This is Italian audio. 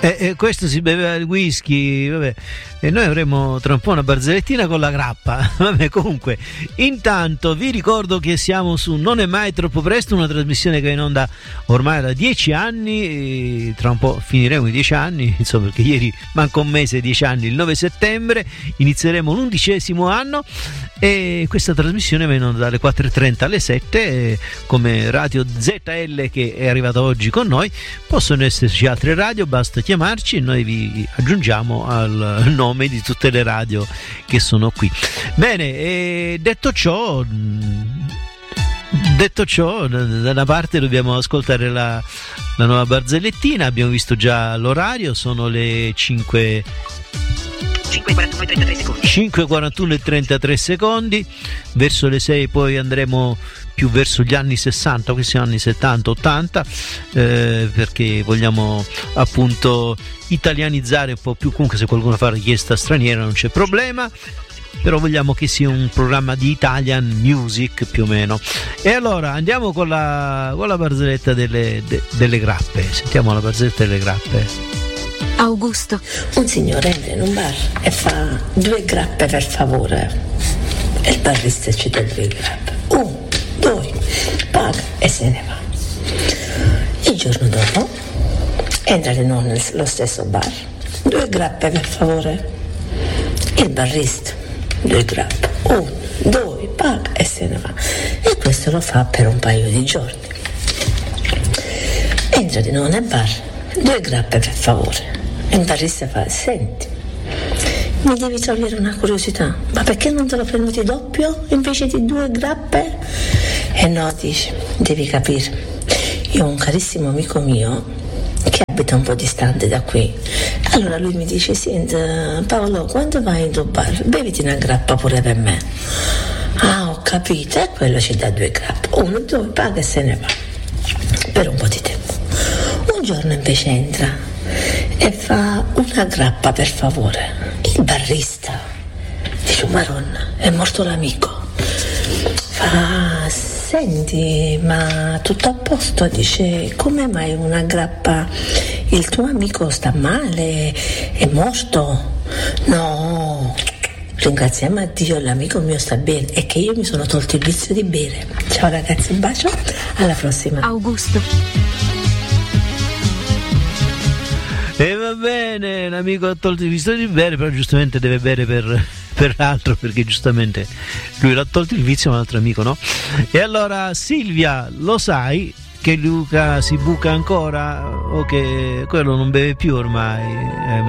Questo si beveva il whisky, vabbè. E noi avremo tra un po' una barzellettina con la grappa. Vabbè, comunque, intanto vi ricordo che siamo su Non è mai troppo presto, una trasmissione che è in onda ormai da 10 anni, tra un po' finiremo i 10 anni, insomma, perché ieri manca un mese, 10 anni, il 9 settembre, inizieremo l'11° anno e questa trasmissione va in onda dalle 4:30 alle 7, come Radio ZL che è arrivata oggi con noi. Possono esserci altre radio, basta chiamarci e noi vi aggiungiamo al nome di tutte le radio che sono qui. Bene, detto ciò, da una parte dobbiamo ascoltare la nuova barzellettina. Abbiamo visto già l'orario, sono le 5:41 e 33 secondi. Verso le 6 poi andremo più verso gli anni 60, questi anni 70-80, perché vogliamo appunto italianizzare un po' più. Comunque se qualcuno fa richiesta straniera non c'è problema, però vogliamo che sia un programma di Italian music più o meno. E allora andiamo con la barzelletta delle grappe. Sentiamo la barzelletta delle grappe. Augusto. Un signore entra in un bar e fa 2 grappe per favore, e il barista ci dà 2 grappe, 1, 2, paga e se ne va. Il giorno dopo entra di nuovo nello stesso bar, 2 grappe per favore, il barista 2 grappe, 1, 2, paga e se ne va. E questo lo fa per un paio di giorni. Entra di nuovo nel bar, 2 grappe per favore. E il barista fa: senti, mi devi togliere una curiosità, ma perché non te lo prenditi doppio invece di 2 grappe? E no, dice, devi capire, io ho un carissimo amico mio che abita un po' distante da qui. Allora lui mi dice: senta Paolo, quando vai in tuo bar beviti una grappa pure per me. Ah, ho capito, e quello ci dà 2 grappe, 1, 2, paga e se ne va per un po' di tempo. Un giorno invece entra e fa 1 grappa per favore. Il barista dice: Maronna, è morto l'amico. Fa: senti, ma tutto a posto? Dice: come mai 1 grappa? Il tuo amico sta male? È morto? No, ringraziamo a Dio, l'amico mio sta bene, è che io mi sono tolto il vizio di bere. Ciao ragazzi, un bacio, alla prossima. Augusto. E va bene, l'amico ha tolto il vizio di bere, però giustamente deve bere per l'altro, perché giustamente lui l'ha tolto il vizio ma l'altro amico no. E allora Silvia, lo sai che Luca si buca ancora o che quello non beve più ormai?